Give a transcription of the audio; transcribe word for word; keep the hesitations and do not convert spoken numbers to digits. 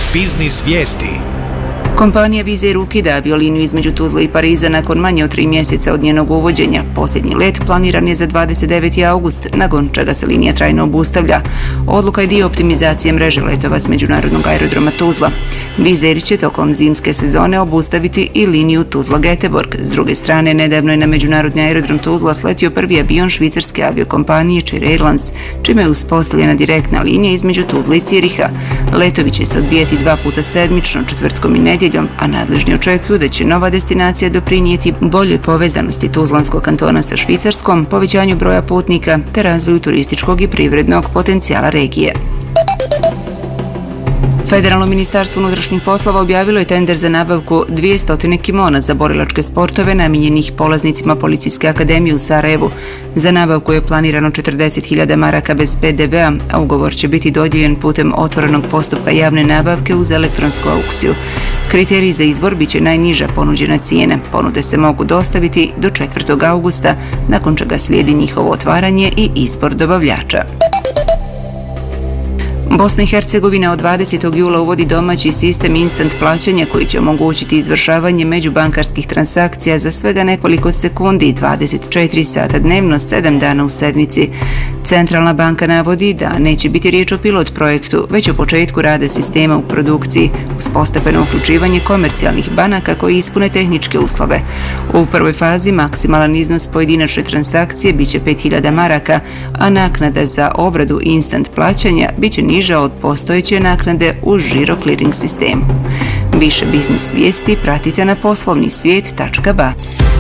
Biznis vijesti. Kompanija Wizz Air ukida avioliniju između Tuzle i Pariza nakon manje od tri mjeseca od njenog uvođenja. Posljednji let planiran je za dvadeset deveti august, nakon čega se linija trajno obustavlja. Odluka je dio optimizacije mreže letova s međunarodnog aerodroma Tuzla. Wizz Air će tokom zimske sezone obustaviti i liniju Tuzla-Göteborg. S druge strane, nedavno je na međunarodni aerodrom Tuzla sletio prvi avion švicarske aviokompanije Chair Airlines, čime je uspostavljena direktna linija između Tuzle i Ciriha. Letovi će se odvijati dva puta sedmično, četvrtkom i nedjeljom, a nadležni očekuju da će nova destinacija doprinijeti boljoj povezanosti Tuzlanskog kantona sa Švicarskom, povećanju broja putnika te razvoju turističkog i privrednog potencijala regije. Federalno ministarstvo unutrašnjih poslova objavilo je tender za nabavku dvjesto kimona za borilačke sportove namijenjenih polaznicima Policijske akademije u Sarajevu. Za nabavku je planirano četrdeset hiljada maraka bez pe de ve a, a ugovor će biti dodijeljen putem otvorenog postupka javne nabavke uz elektronsku aukciju. Kriterij za izbor bit će najniža ponuđena cijena. Ponude se mogu dostaviti do četvrtog augusta, nakon čega slijedi njihovo otvaranje i izbor dobavljača. Bosna i Hercegovina od dvadesetog jula uvodi domaći sistem instant plaćanja koji će omogućiti izvršavanje međubankarskih transakcija za svega nekoliko sekundi, dvadeset četiri sata dnevno, sedam dana u sedmici. Centralna banka navodi da neće biti riječ o pilot projektu, već o početku rada sistema u produkciji, uz postepeno uključivanje komercijalnih banaka koji ispune tehničke uslove. U prvoj fazi maksimalan iznos pojedinačne transakcije bit će pet hiljada maraka, a naknada za obradu instant plaćanja bit će niža od postojeće naknade uz žiro clearing sistemu. Više biznis vijesti pratite na poslovni svijet tačka ba.